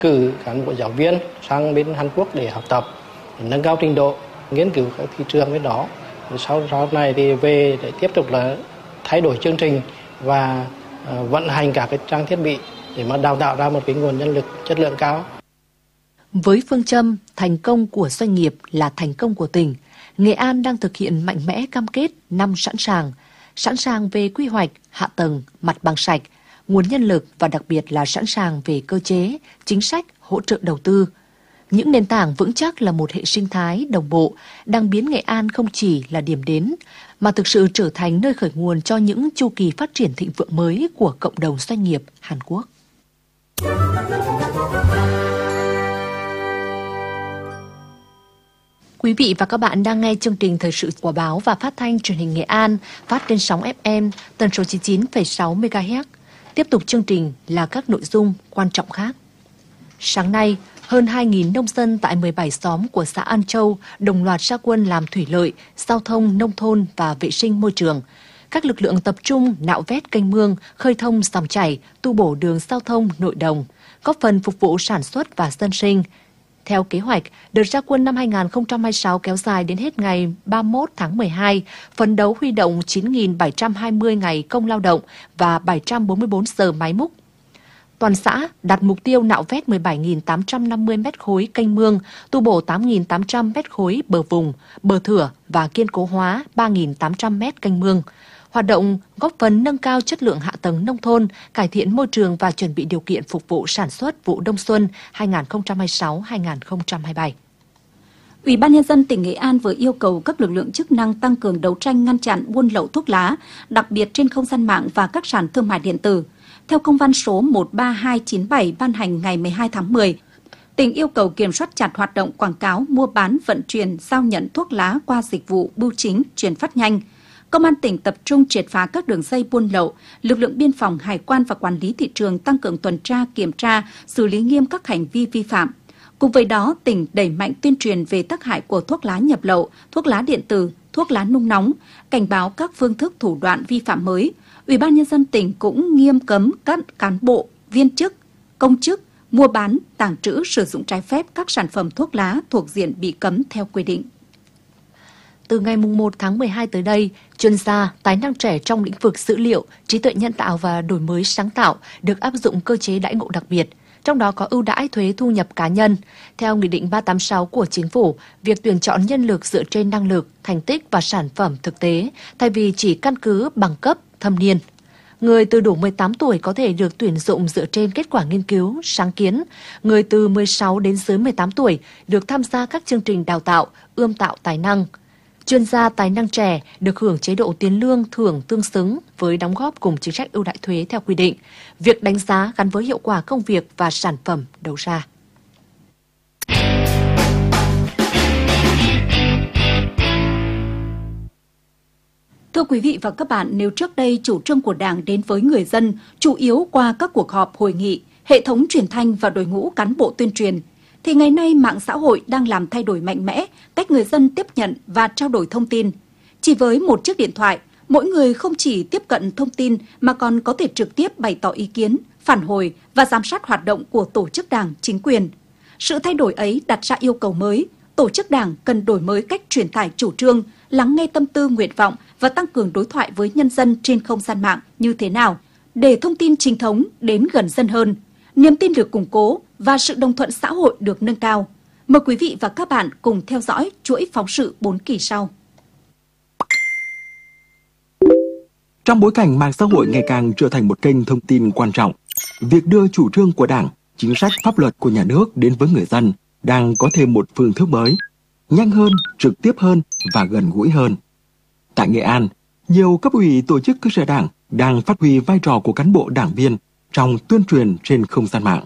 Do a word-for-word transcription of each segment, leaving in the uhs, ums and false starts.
cử cán bộ giáo viên sang bên Hàn Quốc để học tập, để nâng cao trình độ, nghiên cứu các thị trường bên đó. Sau sau này thì về để tiếp tục là thay đổi chương trình và uh, vận hành cả cái trang thiết bị để mà đào tạo ra một cái nguồn nhân lực chất lượng cao. Với phương châm thành công của doanh nghiệp là thành công của tỉnh, Nghệ An đang thực hiện mạnh mẽ cam kết năm sẵn sàng, sẵn sàng về quy hoạch, hạ tầng, mặt bằng sạch, nguồn nhân lực và đặc biệt là sẵn sàng về cơ chế, chính sách, hỗ trợ đầu tư. Những nền tảng vững chắc là một hệ sinh thái đồng bộ đang biến Nghệ An không chỉ là điểm đến, mà thực sự trở thành nơi khởi nguồn cho những chu kỳ phát triển thịnh vượng mới của cộng đồng doanh nghiệp Hàn Quốc. Quý vị và các bạn đang nghe chương trình thời sự của báo và phát thanh truyền hình Nghệ An phát trên sóng ép em tần số chín mươi chín phẩy sáu mê ga héc. Tiếp tục chương trình là các nội dung quan trọng khác. Sáng nay, hơn hai nghìn nông dân tại mười bảy xóm của xã An Châu đồng loạt ra quân làm thủy lợi, giao thông nông thôn và vệ sinh môi trường. Các lực lượng tập trung nạo vét kênh mương, khơi thông dòng chảy, tu bổ đường giao thông nội đồng, góp phần phục vụ sản xuất và dân sinh. Theo kế hoạch, đợt ra quân năm hai nghìn không trăm hai mươi sáu kéo dài đến hết ngày ba mươi mốt tháng mười hai, phấn đấu huy động chín nghìn bảy trăm hai mươi ngày công lao động và bảy trăm bốn mươi tư giờ máy múc. Toàn xã đặt mục tiêu nạo vét mười bảy nghìn tám trăm năm mươi mét khối kênh mương, tu bổ tám nghìn tám trăm mét khối bờ vùng, bờ thửa và kiên cố hóa ba nghìn tám trăm mét kênh mương. Hoạt động góp phần nâng cao chất lượng hạ tầng nông thôn, cải thiện môi trường và chuẩn bị điều kiện phục vụ sản xuất vụ đông xuân hai nghìn không trăm hai mươi sáu hai nghìn không trăm hai mươi bảy. Ủy ban Nhân dân tỉnh Nghệ An vừa yêu cầu các lực lượng chức năng tăng cường đấu tranh ngăn chặn buôn lậu thuốc lá, đặc biệt trên không gian mạng và các sàn thương mại điện tử. Theo công văn số một ba hai chín bảy ban hành ngày mười hai tháng mười, tỉnh yêu cầu kiểm soát chặt hoạt động quảng cáo, mua bán, vận chuyển, giao nhận thuốc lá qua dịch vụ bưu chính, chuyển phát nhanh. Công an tỉnh tập trung triệt phá các đường dây buôn lậu, lực lượng biên phòng, hải quan và quản lý thị trường tăng cường tuần tra, kiểm tra, xử lý nghiêm các hành vi vi phạm. Cùng với đó, tỉnh đẩy mạnh tuyên truyền về tác hại của thuốc lá nhập lậu, thuốc lá điện tử, thuốc lá nung nóng, cảnh báo các phương thức thủ đoạn vi phạm mới. Ủy ban Nhân dân tỉnh cũng nghiêm cấm các cán bộ, viên chức, công chức mua bán, tàng trữ, sử dụng trái phép các sản phẩm thuốc lá thuộc diện bị cấm theo quy định. Từ ngày mùng một tháng mười hai tới đây, chuyên gia, tài năng trẻ trong lĩnh vực dữ liệu, trí tuệ nhân tạo và đổi mới sáng tạo được áp dụng cơ chế đãi ngộ đặc biệt, trong đó có ưu đãi thuế thu nhập cá nhân. Theo Nghị định ba trăm tám mươi sáu của Chính phủ, việc tuyển chọn nhân lực dựa trên năng lực, thành tích và sản phẩm thực tế, thay vì chỉ căn cứ bằng cấp, thâm niên. Người từ đủ mười tám tuổi có thể được tuyển dụng dựa trên kết quả nghiên cứu, sáng kiến. Người từ mười sáu đến dưới mười tám tuổi được tham gia các chương trình đào tạo, ươm tạo tài năng. Chuyên gia tài năng trẻ được hưởng chế độ tiền lương thưởng tương xứng với đóng góp cùng chính sách ưu đãi thuế theo quy định. Việc đánh giá gắn với hiệu quả công việc và sản phẩm đầu ra. Thưa quý vị và các bạn, nếu trước đây chủ trương của Đảng đến với người dân chủ yếu qua các cuộc họp, hội nghị, hệ thống truyền thanh và đội ngũ cán bộ tuyên truyền, thì ngày nay mạng xã hội đang làm thay đổi mạnh mẽ cách người dân tiếp nhận và trao đổi thông tin. Chỉ với một chiếc điện thoại, mỗi người không chỉ tiếp cận thông tin mà còn có thể trực tiếp bày tỏ ý kiến, phản hồi và giám sát hoạt động của tổ chức đảng, chính quyền. Sự thay đổi ấy đặt ra yêu cầu mới, tổ chức đảng cần đổi mới cách truyền tải chủ trương, lắng nghe tâm tư, nguyện vọng và tăng cường đối thoại với nhân dân trên không gian mạng như thế nào để thông tin chính thống đến gần dân hơn, niềm tin được củng cố và sự đồng thuận xã hội được nâng cao. Mời quý vị và các bạn cùng theo dõi chuỗi phóng sự bốn kỳ sau. Trong bối cảnh mạng xã hội ngày càng trở thành một kênh thông tin quan trọng, việc đưa chủ trương của Đảng, chính sách pháp luật của nhà nước đến với người dân đang có thêm một phương thức mới, nhanh hơn, trực tiếp hơn và gần gũi hơn. Tại Nghệ An, nhiều cấp ủy tổ chức cơ sở Đảng đang phát huy vai trò của cán bộ đảng viên trong tuyên truyền trên không gian mạng.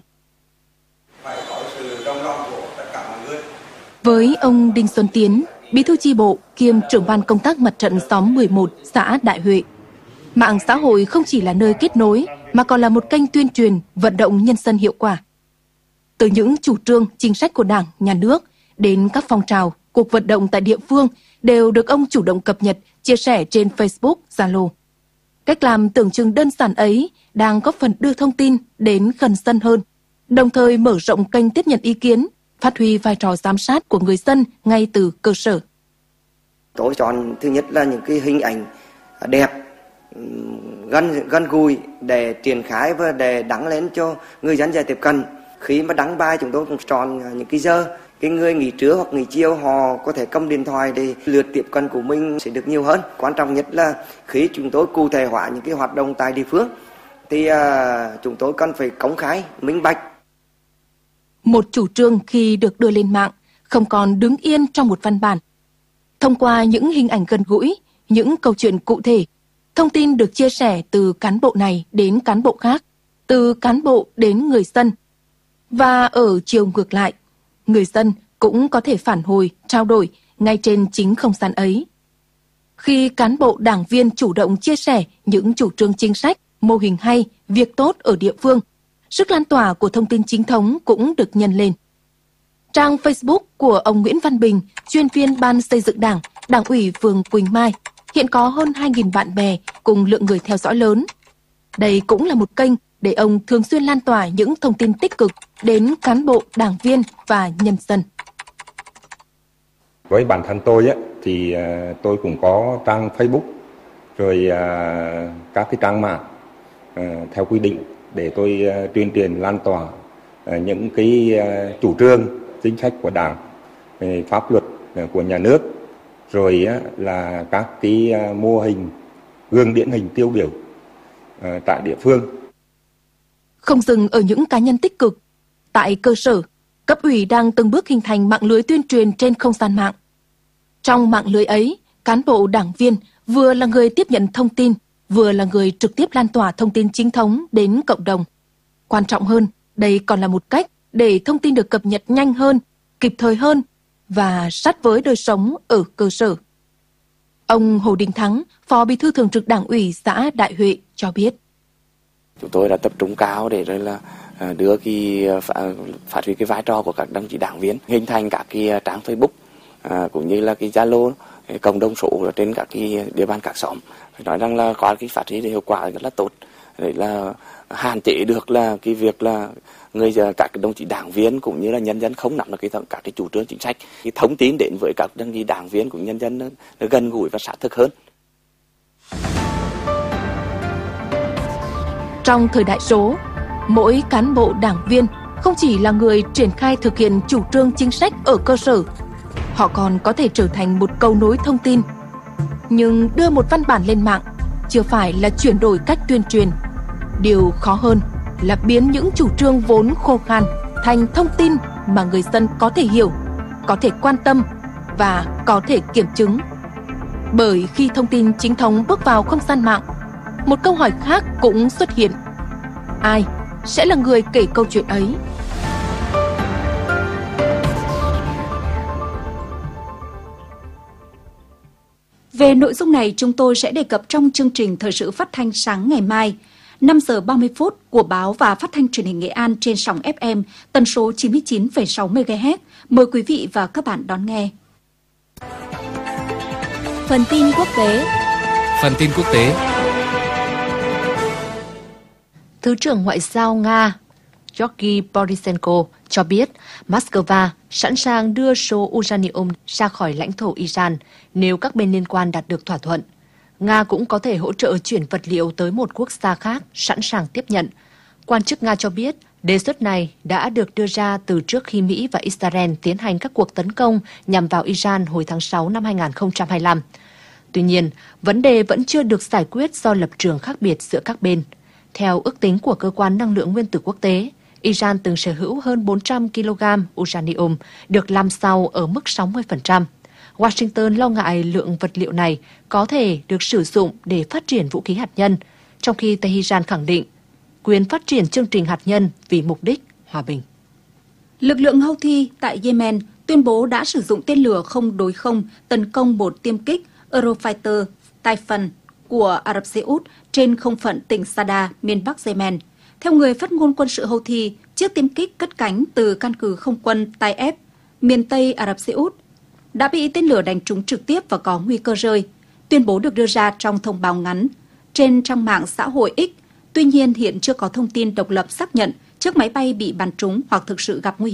Với ông Đinh Xuân Tiến, bí thư chi bộ kiêm trưởng ban công tác mặt trận xóm mười một, xã Đại Huệ, mạng xã hội không chỉ là nơi kết nối mà còn là một kênh tuyên truyền, vận động nhân dân hiệu quả. Từ những chủ trương, chính sách của Đảng, Nhà nước đến các phong trào, cuộc vận động tại địa phương đều được ông chủ động cập nhật, chia sẻ trên Facebook, Zalo. Cách làm tưởng chừng đơn giản ấy đang góp phần đưa thông tin đến gần dân hơn. đồng thời mở rộng kênh tiếp nhận ý kiến, phát huy vai trò giám sát của người dân ngay từ cơ sở. Tôi chọn thứ nhất là những cái hình ảnh đẹp, gần gần gũi để triển khai và để đăng lên cho người dân dễ tiếp cận. Khi mà đăng bài chúng tôi cũng chọn những cái giờ, cái người nghỉ trưa hoặc nghỉ chiều họ có thể cầm điện thoại để lượt tiếp cận của mình sẽ được nhiều hơn. Quan trọng nhất là khi chúng tôi cụ thể hóa những cái hoạt động tại địa phương thì uh, chúng tôi cần phải công khai, minh bạch. Một chủ trương khi được đưa lên mạng không còn đứng yên trong một văn bản. Thông qua những hình ảnh gần gũi, những câu chuyện cụ thể, thông tin được chia sẻ từ cán bộ này đến cán bộ khác, từ cán bộ đến người dân. Và ở chiều ngược lại, người dân cũng có thể phản hồi, trao đổi ngay trên chính không gian ấy. Khi cán bộ đảng viên chủ động chia sẻ những chủ trương chính sách, mô hình hay, việc tốt ở địa phương, sức lan tỏa của thông tin chính thống cũng được nhân lên. Trang Facebook của ông Nguyễn Văn Bình, chuyên viên Ban Xây dựng Đảng, Đảng ủy phường Quỳnh Mai, hiện có hơn hai nghìn bạn bè cùng lượng người theo dõi lớn. Đây cũng là một kênh để ông thường xuyên lan tỏa những thông tin tích cực đến cán bộ, đảng viên và nhân dân. Với bản thân tôi ấy, thì tôi cũng có trang Facebook, rồi các cái trang mạng theo quy định để tôi tuyên truyền lan tỏa những cái chủ trương, chính sách của Đảng, pháp luật của nhà nước, rồi là các cái mô hình gương điển hình tiêu biểu tại địa phương. Không dừng ở những cá nhân tích cực, tại cơ sở, cấp ủy đang từng bước hình thành mạng lưới tuyên truyền trên không gian mạng. Trong mạng lưới ấy, cán bộ đảng viên vừa là người tiếp nhận thông tin, vừa là người trực tiếp lan tỏa thông tin chính thống đến cộng đồng. Quan trọng hơn, đây còn là một cách để thông tin được cập nhật nhanh hơn, kịp thời hơn và sát với đời sống ở cơ sở. Ông Hồ Đình Thắng, Phó Bí thư Thường trực Đảng ủy xã Đại Huệ cho biết. Chúng tôi đã tập trung cao để rồi là đưa cái phát huy cái vai trò của các đồng chí đảng viên, hình thành các cái trang Facebook cũng như là cái Zalo, cộng đồng số ở trên các cái địa bàn các xóm. Phải nói rằng là có cái phát huy hiệu quả rất là tốt, để là hạn chế được là cái việc là người các cái đồng chí đảng viên cũng như là nhân dân không nắm được cái các cái chủ trương chính sách, cái thông tin đến với các đồng chí đảng viên cũng nhân dân nó, nó gần gũi và sát thực hơn. Trong thời đại số, mỗi cán bộ đảng viên không chỉ là người triển khai thực hiện chủ trương chính sách ở cơ sở, họ còn có thể trở thành một cầu nối thông tin. Nhưng đưa một văn bản lên mạng chưa phải là chuyển đổi cách tuyên truyền. Điều khó hơn là biến những chủ trương vốn khô khan thành thông tin mà người dân có thể hiểu, có thể quan tâm và có thể kiểm chứng. Bởi khi thông tin chính thống bước vào không gian mạng, một câu hỏi khác cũng xuất hiện. Ai sẽ là người kể câu chuyện ấy? Về nội dung này, chúng tôi sẽ đề cập trong chương trình Thời sự phát thanh sáng ngày mai, năm giờ ba mươi phút của báo và phát thanh truyền hình Nghệ An trên sóng ép em tần số chín mươi chín phẩy sáu mê ga héc. Mời quý vị và các bạn đón nghe. Phần tin quốc tế. Phần tin quốc tế. Thứ trưởng Ngoại giao Nga Georgy Borysenko cho biết Moscow sẵn sàng đưa số uranium ra khỏi lãnh thổ Iran nếu các bên liên quan đạt được thỏa thuận. Nga cũng có thể hỗ trợ chuyển vật liệu tới một quốc gia khác sẵn sàng tiếp nhận. Quan chức Nga cho biết đề xuất này đã được đưa ra từ trước khi Mỹ và Israel tiến hành các cuộc tấn công nhằm vào Iran hồi tháng sáu năm hai nghìn không trăm hai mươi lăm. Tuy nhiên, vấn đề vẫn chưa được giải quyết do lập trường khác biệt giữa các bên. Theo ước tính của Cơ quan Năng lượng Nguyên tử Quốc tế, Iran từng sở hữu hơn bốn trăm ki lô gam uranium được làm sau ở mức sáu mươi phần trăm. Washington lo ngại lượng vật liệu này có thể được sử dụng để phát triển vũ khí hạt nhân, trong khi Tehran khẳng định quyền phát triển chương trình hạt nhân vì mục đích hòa bình. Lực lượng Houthi tại Yemen tuyên bố đã sử dụng tên lửa không đối không tấn công một tiêm kích Eurofighter Typhoon của Ả Rập Xê Út trên không phận tỉnh Sada, miền Bắc Yemen. Theo người phát ngôn quân sự Houthi, chiếc tiêm kích cất cánh từ căn cứ không quân Taif, miền Tây Ả Rập Xê Út, đã bị tên lửa đánh trúng trực tiếp và có nguy cơ rơi. Tuyên bố được đưa ra trong thông báo ngắn trên trang mạng xã hội X. Tuy nhiên, hiện chưa có thông tin độc lập xác nhận Chiếc máy bay bị bắn trúng hoặc thực sự gặp nguy hiểm